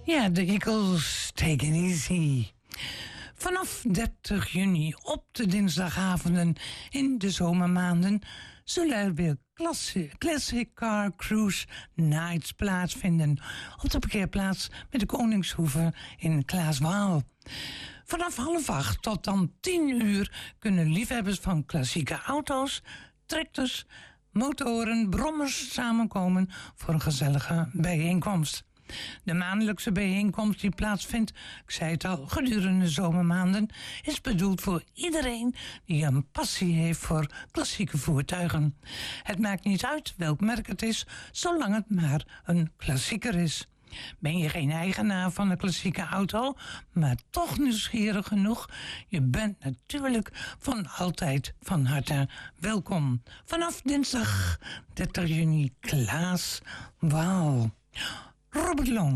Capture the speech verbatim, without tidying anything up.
Ja, de Eagles, take it easy. Vanaf dertig juni op de dinsdagavonden in de zomermaanden zullen er weer Classic, classic Car Cruise Nights plaatsvinden op de parkeerplaats met de Koningshoeve in Klaaswaal. Vanaf half acht tot dan tien uur kunnen liefhebbers van klassieke auto's, tractors, motoren, brommers samenkomen voor een gezellige bijeenkomst. De maandelijkse bijeenkomst die plaatsvindt, ik zei het al, gedurende de zomermaanden, is bedoeld voor iedereen die een passie heeft voor klassieke voertuigen. Het maakt niet uit welk merk het is, zolang het maar een klassieker is. Ben je geen eigenaar van een klassieke auto, maar toch nieuwsgierig genoeg? Je bent natuurlijk van altijd van harte welkom. Vanaf dinsdag dertig juni, Klaaswaal. Robert Long.